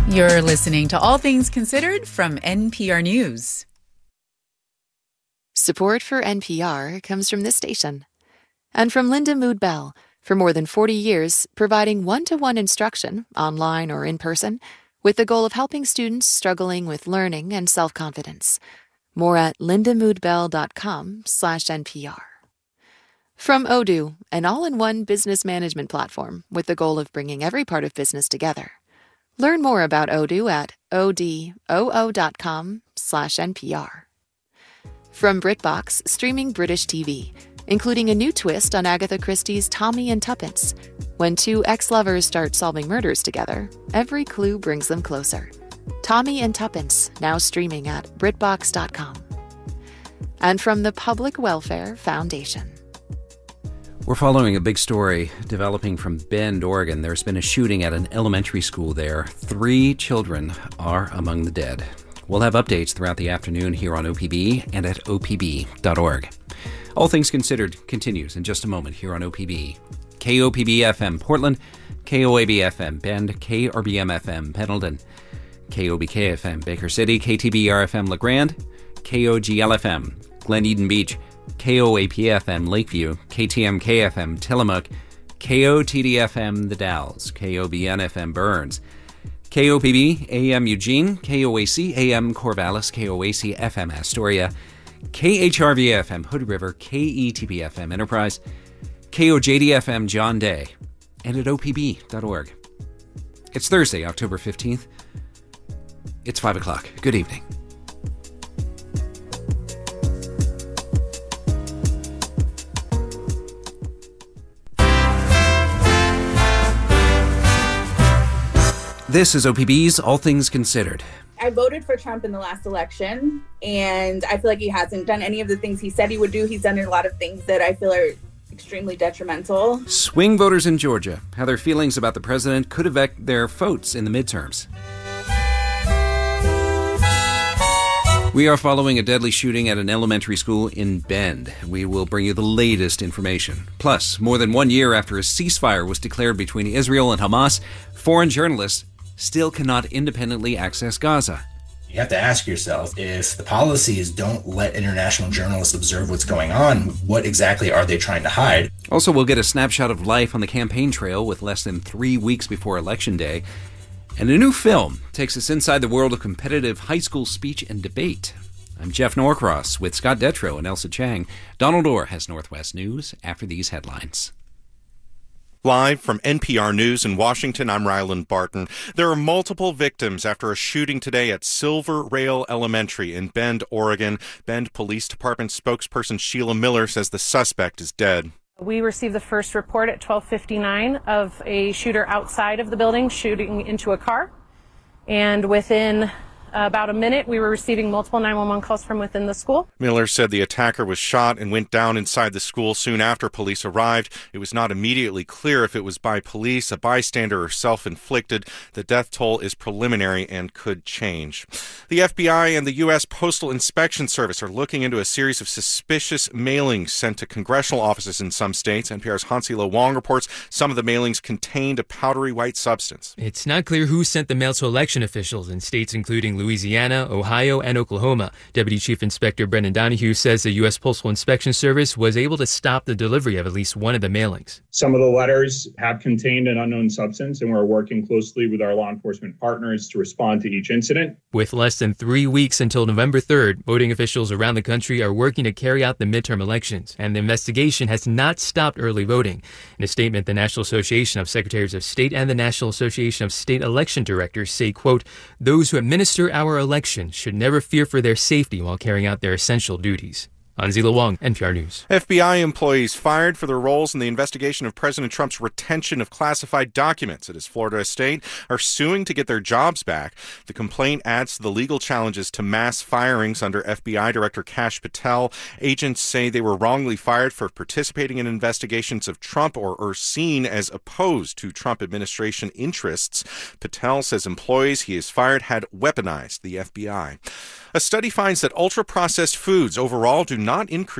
You're listening to All Things Considered from NPR News. Support for NPR comes from this station and from Linda Mood Bell. For more than 40 years, providing one-to-one instruction, online or in person, with the goal of helping students struggling with learning and self-confidence. More at lindamoodbell.com/NPR. From Odoo, an all-in-one business management platform with the goal of bringing every part of business together. Learn more about Odoo at odoo.com/NPR. From BritBox, streaming British TV, including a new twist on Agatha Christie's Tommy and Tuppence. When two ex-lovers start solving murders together, every clue brings them closer. Tommy and Tuppence, now streaming at BritBox.com. And from the Public Welfare Foundation. We're following a big story developing from Bend, Oregon. There's been a shooting at an elementary school there. 3 children are among the dead. We'll have updates throughout the afternoon here on OPB and at opb.org. All Things Considered continues in just a moment here on OPB. KOPB-FM Portland, KOAB-FM Bend, KRBM-FM Pendleton, KOBK-FM Baker City, KTBR-FM LeGrand, KOGL-FM Glen Eden Beach, KOAP-FM Lakeview, KTMK-FM Tillamook, KOTD-FM The Dalles, KOBN-FM Burns, KOPB-AM Eugene, KOAC-AM Corvallis, KOAC-FM Astoria, KHRV-FM Hood River, KETP-FM Enterprise, KOJD-FM John Day, and at opb.org. It's Thursday, October 15th. It's 5 o'clock. Good evening. This is OPB's All Things Considered. I voted for Trump in the last election, and I feel like he hasn't done any of the things he said he would do. He's done a lot of things that I feel are extremely detrimental. Swing voters in Georgia, how their feelings about the president could affect their votes in the midterms. We are following a deadly shooting at an elementary school in Bend. We will bring you the latest information. Plus, more than 1 year after a ceasefire was declared between Israel and Hamas, foreign journalists still cannot independently access Gaza. You have to ask yourself, if the policy is don't let international journalists observe what's going on, what exactly are they trying to hide? Also, we'll get a snapshot of life on the campaign trail with less than 3 weeks before Election Day. And a new film takes us inside the world of competitive high school speech and debate. I'm Jeff Norcross with Scott Detrow and Elsa Chang. Donald Orr has Northwest News after these headlines. Live from NPR News in Washington, I'm Ryland Barton. There are multiple victims after a shooting today at Silver Rail Elementary in Bend, Oregon. Bend Police Department spokesperson Sheila Miller says the suspect is dead. We received the first report at 12:59 of a shooter outside of the building shooting into a car. And within about a minute, we were receiving multiple 911 calls from within the school. Miller said the attacker was shot and went down inside the school soon after police arrived. It was not immediately clear if it was by police, a bystander, or self-inflicted. The death toll is preliminary and could change. The FBI and the U.S. Postal Inspection Service are looking into a series of suspicious mailings sent to congressional offices in some states. NPR's Hansi Lo Wong reports some of the mailings contained a powdery white substance. It's not clear who sent the mail to election officials in states including Louisiana, Ohio, and Oklahoma. Deputy Chief Inspector Brendan Donahue says the U.S. Postal Inspection Service was able to stop the delivery of at least one of the mailings. Some of the letters have contained an unknown substance, and we're working closely with our law enforcement partners to respond to each incident. With less than 3 weeks until November 3rd, voting officials around the country are working to carry out the midterm elections, and the investigation has not stopped early voting. In a statement, the National Association of Secretaries of State and the National Association of State Election Directors say, quote, "Those who administer our election should never fear for their safety while carrying out their essential duties." Hansi Lo Wong, NPR News. FBI employees fired for their roles in the investigation of President Trump's retention of classified documents at his Florida estate are suing to get their jobs back. The complaint adds to the legal challenges to mass firings under FBI Director Kash Patel. Agents say they were wrongly fired for participating in investigations of Trump or are seen as opposed to Trump administration interests. Patel says employees he has fired had weaponized the FBI. A study finds that ultra-processed foods overall do not increase